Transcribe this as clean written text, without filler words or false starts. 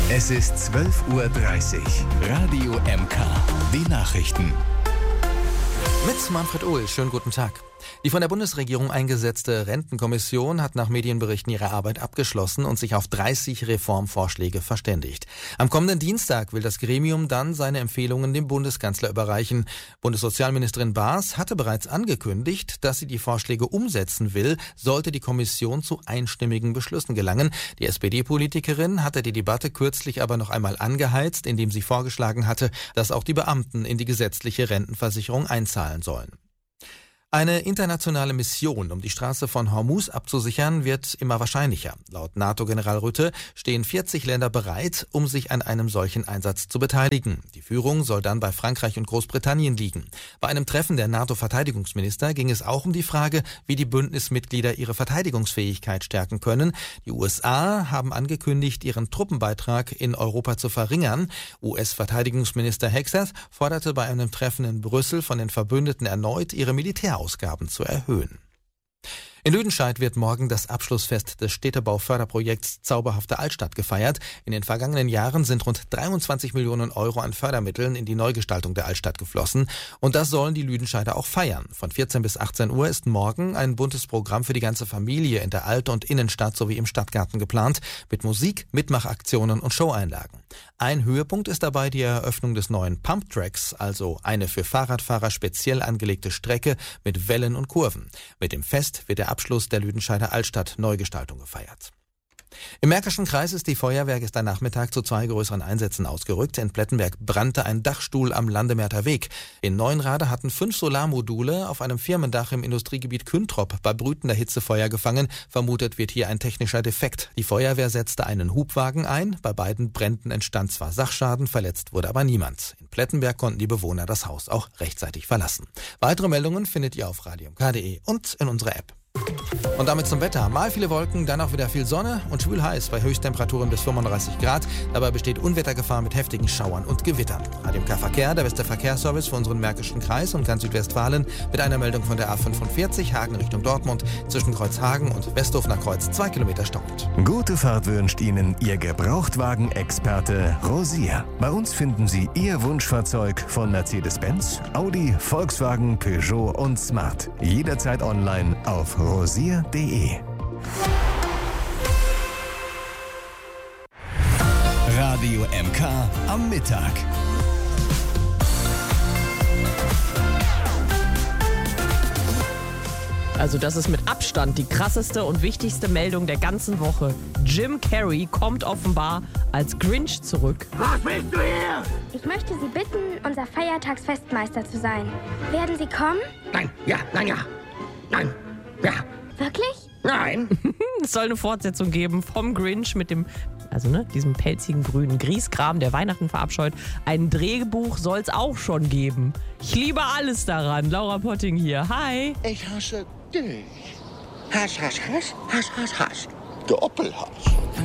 Es ist 12:30 Uhr. Radio MK. Die Nachrichten. Mit Manfred Ohl. Schönen guten Tag. Die von der Bundesregierung eingesetzte Rentenkommission hat nach Medienberichten ihre Arbeit abgeschlossen und sich auf 30 Reformvorschläge verständigt. Am kommenden Dienstag will das Gremium dann seine Empfehlungen dem Bundeskanzler überreichen. Bundessozialministerin Baas hatte bereits angekündigt, dass sie die Vorschläge umsetzen will, sollte die Kommission zu einstimmigen Beschlüssen gelangen. Die SPD-Politikerin hatte die Debatte kürzlich aber noch einmal angeheizt, indem sie vorgeschlagen hatte, dass auch die Beamten in die gesetzliche Rentenversicherung einzahlen sollen. Eine internationale Mission, um die Straße von Hormuz abzusichern, wird immer wahrscheinlicher. Laut NATO-General Rutte stehen 40 Länder bereit, um sich an einem solchen Einsatz zu beteiligen. Die Führung soll dann bei Frankreich und Großbritannien liegen. Bei einem Treffen der NATO-Verteidigungsminister ging es auch um die Frage, wie die Bündnismitglieder ihre Verteidigungsfähigkeit stärken können. Die USA haben angekündigt, ihren Truppenbeitrag in Europa zu verringern. US-Verteidigungsminister Hegseth forderte bei einem Treffen in Brüssel von den Verbündeten erneut, ihre Militärausgaben zu erhöhen. In Lüdenscheid wird morgen das Abschlussfest des Städtebauförderprojekts Zauberhafte Altstadt gefeiert. In den vergangenen Jahren sind rund 23 Millionen Euro an Fördermitteln in die Neugestaltung der Altstadt geflossen. Und das sollen die Lüdenscheider auch feiern. Von 14 bis 18 Uhr ist morgen ein buntes Programm für die ganze Familie in der Alt- und Innenstadt sowie im Stadtgarten geplant, mit Musik, Mitmachaktionen und Showeinlagen. Ein Höhepunkt ist dabei die Eröffnung des neuen Pumptracks, also eine für Fahrradfahrer speziell angelegte Strecke mit Wellen und Kurven. Mit dem Fest wird der Abschluss der Lüdenscheider Altstadt Neugestaltung gefeiert. Im Märkischen Kreis ist die Feuerwehr gestern Nachmittag zu 2 größeren Einsätzen ausgerückt. In Plettenberg brannte ein Dachstuhl am Landemärter Weg. In Neuenrade hatten 5 Solarmodule auf einem Firmendach im Industriegebiet Küntrop bei brütender Hitze Feuer gefangen. Vermutet wird hier ein technischer Defekt. Die Feuerwehr setzte einen Hubwagen ein. Bei beiden Bränden entstand zwar Sachschaden, verletzt wurde aber niemand. In Plettenberg konnten die Bewohner das Haus auch rechtzeitig verlassen. Weitere Meldungen findet ihr auf radiomk.de und in unserer App. Und damit zum Wetter. Mal viele Wolken, dann auch wieder viel Sonne und schwül heiß bei Höchsttemperaturen bis 35 Grad. Dabei besteht Unwettergefahr mit heftigen Schauern und Gewittern. Radio MK Verkehr, der beste Verkehrsservice für unseren Märkischen Kreis und ganz Südwestfalen mit einer Meldung von der A45 Hagen Richtung Dortmund zwischen Kreuzhagen und Westhof nach Kreuz 2 Kilometer stockend. Gute Fahrt wünscht Ihnen Ihr Gebrauchtwagen-Experte Rosier. Bei uns finden Sie Ihr Wunschfahrzeug von Mercedes-Benz, Audi, Volkswagen, Peugeot und Smart. Jederzeit online auf rosier.de. Radio MK am Mittag. Also das ist mit Abstand die krasseste und wichtigste Meldung der ganzen Woche. Jim Carrey kommt offenbar als Grinch zurück. Was willst du hier? Ich möchte Sie bitten, unser Feiertagsfestmeister zu sein. Werden Sie kommen? Nein, ja, nein, ja. Nein, ja. Wirklich? Nein. Es soll eine Fortsetzung geben vom Grinch mit dem, diesem pelzigen grünen Grieskram, der Weihnachten verabscheut. Ein Drehbuch soll es auch schon geben. Ich liebe alles daran. Laura Potting hier. Hi. Ich hasse dich. Hasch, hasch, hasch, hasch, hasch, hasch. Doppelhasch.